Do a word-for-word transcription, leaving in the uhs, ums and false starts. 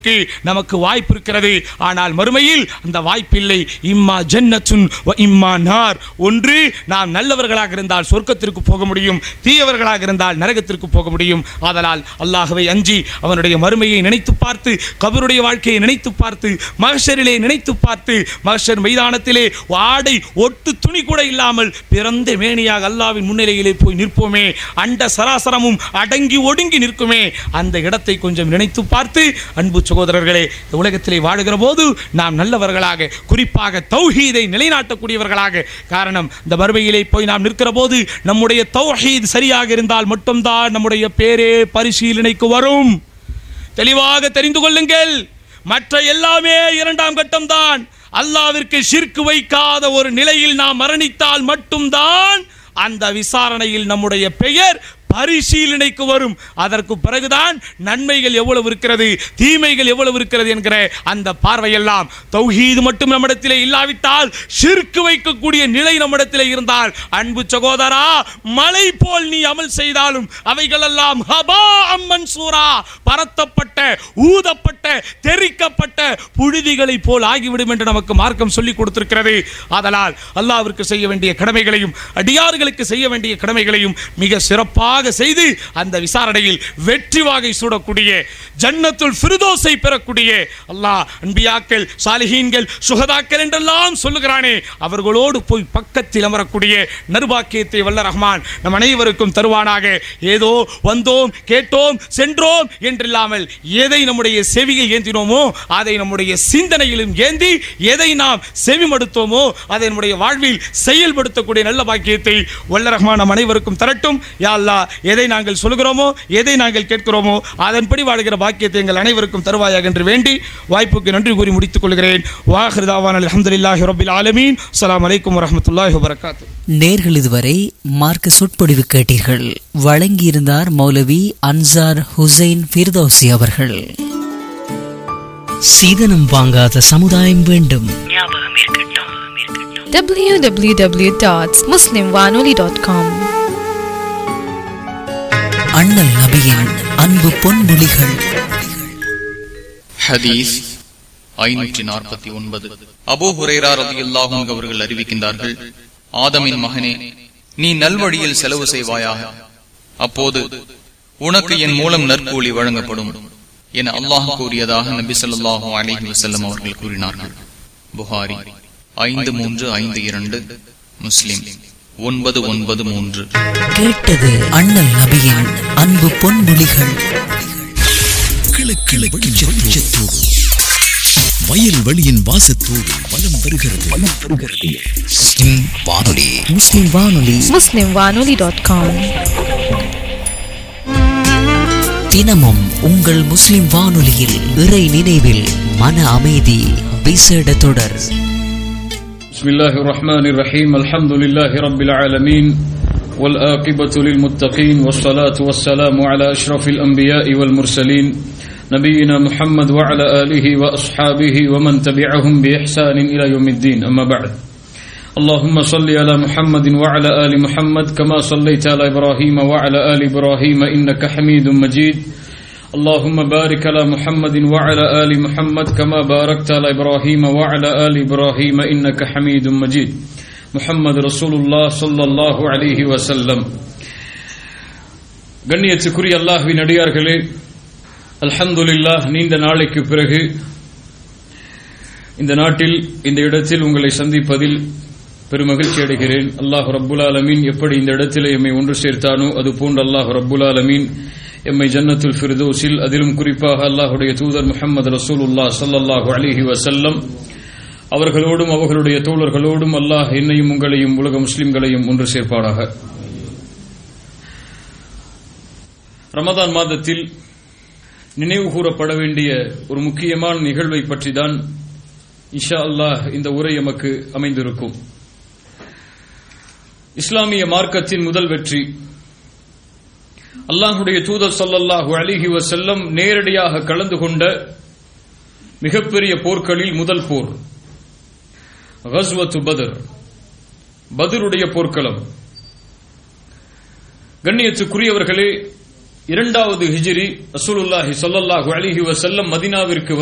நமக்கு வாய்ப்பு இருக்கிறது. ஆனால் மறுமையில் அந்த வாய்ப்பில்லை. இம்மா ஜன்னத்துன் வ இம்மா நார். ஒன்று நாம் நல்லவர்களாக இருந்தால் சொர்க்கத்திற்கு போக முடியும், தீயவர்களாக இருந்தால் நரகத்திற்கு போக முடியும். ஆதலால் அல்லாஹ்வை அஞ்சி அவனுடைய மறுமையை நினைத்து பார்த்து, கபருடைய வாழ்க்கையை நினைத்து பார்த்து, மஹ்ஷரிலே நினைத்து பார்த்து, மஹ்ஷர் மைதானத்திலே ஆடை ஒட்டு துணி கூட இல்லாமல் பிறந்த மேனியாக அல்லாஹ்வின் முன்னிலையிலே போய் நிற்போமே, அண்ட சராசரமும் அடங்கி ஒடுங்கி நிற்குமே, அந்த இடத்தை கொஞ்சம் நினைத்து பார்த்து அன்பு சகோதரர்களே, இந்த உலகத்திலே வாழுகிற போது நாம் நல்லவர்களாக, குறிப்பாக தௌஹீதை நிலைநாட்டக்கூடியவர்களாக, காரணம் இந்த மறுமையிலே போய் நாம் நிற்கிற போது நம்முடைய தௌஹீத் சரியாக இருந்தால் மட்டும்தான் நம்முடைய பேரே பரிசீலனைக்கு வரும். தெளிவாக தெரிந்து கொள்ளுங்கள். மற்ற எல்லாமே இரண்டாம் கட்டம் தான். அல்லாஹ்விற்கு ஷிர்க் வைக்காத ஒரு நிலையில் நாம் மரணித்தால் மட்டும்தான் அந்த விசாரணையில் நம்முடைய பெயர் பரிசீலனைக்கு வரும். அதற்கு பிறகுதான் நன்மைகள் எவ்வளவு இருக்கிறது, தீமைகள் எவ்வளவு இருக்கிறது என்கிற அந்த பார்வையெல்லாம். தௌஹீத் மட்டும் நம்மிடத்திலே இல்லாவிட்டால், ஷிர்க் வைக்கக்கூடிய நிலை நம்மிடத்திலே இருந்தால், அன்பு சகோதரா, மலை போல் நீ அமல் செய்தாலும் அவைகளெல்லாம் ஹபா மன்சூரா, பரத்தப்பட்ட, ஊதப்பட்ட, தெரிக்கப்பட்ட புழுதிகளை போல் ஆகிவிடும் என்று நமக்கு மார்க்கம் சொல்லிக் கொடுத்திருக்கிறது. ஆதலால் அல்லாஹ்விற்கு செய்ய வேண்டிய கடமைகளையும் அடியார்களுக்கு செய்ய வேண்டிய கடமைகளையும் மிக சிறப்பாக செய்து அந்த விசாரணையில் வெற்றி வாகை சூடக்கூடிய, ஜன்னத்துல் ஃபிர்தௌஸை பெறக்கூடிய, அல்லாஹ் அன்பியாக்கள், சாலிஹீன்கள், சுஹதாக்கள் என்றெல்லாம் சொல்லுகிறானே, அவர்களோடு போய் பக்கத்தில் அமரக்கூடிய நர்பாக்கியத்தை வல்ல ரஹ்மான் நம் அனைவருக்கும் தருவானாக. ஏதோ வந்தோம், கேட்டோம், சென்றோம் என்றில்லாமல் எதை நம்முடைய செவியில் ஏந்தினோமோ அதை நம்முடைய சிந்தனையிலும் ஏந்தி, எதை நாம் செவிமடுத்தோமோ அதை நம்முடைய வாழ்வில் செயல்படுத்தக்கூடிய நல்ல பாக்கியத்தை வல்ல ரஹ்மான் நம் அனைவருக்கும் தரட்டும். யா அல்லாஹ், எதை நாங்கள் சொல்கிறோமோ, எதை நாங்கள் கேட்கிறோமோ அதன்படி வாழ்கிற பாக்கியத்தை எங்கள் அனைவருக்கும் தருவாயாக என்று வேண்டி வாய்ப்புக்கு நன்றி கூறி முடித்துக் கொள்கிறேன். வாஹிர் தாவானா அல்ஹம்துலில்லாஹி ரப்பில் ஆலமீன். அஸ்ஸலாமு அலைக்கும் வரஹ்மத்துல்லாஹி வபரகாத்துஹு. நேர்கள் இதுவரை மார்க்க சொற்பொழிவு கேட்டீர்கள். வழங்கியிருந்தார் மௌலவி அன்சார் ஹுசைன் ஃபிர்தௌசி அவர்கள். சீதனம் வாங்காத சமுதாயம் வேண்டும், ஞாபகம் இருக்கட்டும். டபிள்யூ டபிள்யூ டபிள்யூ டாட் முஸ்லிம் வானொலி டாட் காம். அண்ணல் நபியின் அன்பு பொன்மொழிகள். ஹதீஸ் ஐநூற்றி நாற்பத்தி ஒன்பது. அபூ ஹுரைரா ரலியல்லாஹு அன்ஹு அவர்கள் அறிவிக்கின்றார்கள், ஆதமின் மகனே, நீ நல்வழியில் செலவு செய்வாயாக, அப்போது உனக்கு என் மூலம் நற்கூலி வழங்கப்படும் என அல்லாஹ் கூறியதாக நபி ஸல்லல்லாஹு அலைஹி வஸல்லம் அவர்கள் கூறினார்கள். புகாரி ஐந்து மூன்று ஐந்து இரண்டு, முஸ்லிம் ஒன்பது ஒன்பது மூன்று. கேட்டது அண்ணல் நபியின் அன்பு பொன்மொழிகள். கிழக்கிழ வெளிச்சத்தோடு வயல் வெளியின் வாசத்தோடு வலம் வருகிறது முஸ்லிம் வானொலி. முஸ்லிம் வானொலி முஸ்லிம் வானொலி டாட் காம். தினமும் உங்கள் முஸ்லிம் வானொலியில் இறை நினைவில் மன அமைதி விசேட தொடர். பிஸ்மில்லாஹிர் ரஹ்மானிர் ரஹீம். அல்ஹம்துலில்லாஹி ரப்பில் ஆலமீன் வல் ஆகிபத்து லில் முத்தகீன் வஸ்ஸலாத்து வஸ்ஸலாமு அலா அஷ்ரஃபில் அன்பியாஇ வல் முர்சலீன் நபியினா முஹம்மத் வ அலா ஆலிஹி வ அஸ்ஹாபிஹி வ மன் தபிஅஹும் பி இஹ்சானின் இலா யௌமித்தீன். அம்மா பஅத். اللهم صل على محمد وعلى آل محمد كما صليت على إبراهيم وعلى آل إبراهيم إنك حميد مجيد. اللهم بارك على محمد وعلى آل محمد كما باركت على إبراهيم وعلى آل إبراهيم إنك حميد مجيد. محمد رسول الله صلى الله عليه وسلم. கண்ணியத்துக்குரிய அல்லாஹ்வின் அடியார்களே, அல்ஹம்துலில்லாஹ், நீண்ட நாளைக்கு பிறகு இந்த நாட்டில் இந்த இடத்தில் உங்களை சந்திப்பதில் பெருமகிழ்ச்சி அடைகிறேன். அல்லாஹ் ரப்புல் ஆலமீன் எப்படி இந்த இடத்திலே எம்மை ஒன்று சேர்த்தானோ அது போன்று அல்லாஹ் ரப்புல் ஆலமீன் எம்மை ஜன்னத்துல் ஃபிர்தௌஸில், அதிலும் குறிப்பாக அல்லாஹ்வுடைய தூதர் முஹம்மது ரசூலுல்லாஹ் ஸல்லல்லாஹு அலைஹி வஸல்லம் அவர்களோடும் அவர்களுடைய தோழர்களோடும் அல்லாஹ் என்னையும் உங்களையும் உலக முஸ்லிம்களையும் ஒன்று சேர்ப்பானாக. ரமதான் மாதத்தில் நினைவு கூறப்பட வேண்டிய ஒரு முக்கியமான நிகழ்வை பற்றி தான் இன்ஷா அல்லாஹ் இந்த உரை எமக்கு அமைந்திருக்கும். இஸ்லாமிய மார்க்கத்தின் முதல் வெற்றி, அல்லாஹ்வுடைய தூதர் ஸல்லல்லாஹு அலைஹி வஸல்லம் நேரடியாக கலந்து கொண்ட மிகப்பெரிய போர்க்களில் முதல் போர் கஸ்வத்து பத்ர், பத்ருடைய போர்க்களம். கண்ணியத்துக்குரியவர்களே, இரண்டாவது ஹிஜ்ரி ரசூலுல்லாஹி ஸல்லல்லாஹு அலைஹி வஸல்லம் மதீனாவிற்கு